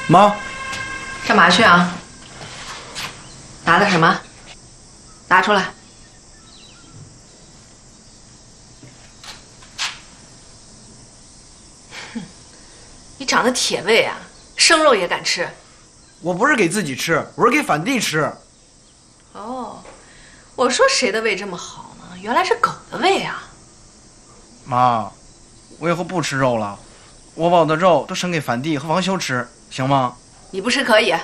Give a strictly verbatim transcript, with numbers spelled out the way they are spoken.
妈， 干嘛去啊？拿的什么？拿出来。哼，你长得铁胃啊，生肉也敢吃？ 我不是给自己吃，我是给反帝吃。 哦，我说谁的胃这么好呢？原来是狗的胃啊！ 妈，我以后不吃肉了，我把我的肉都省给反帝和王修吃，行吗？ 你不吃可以，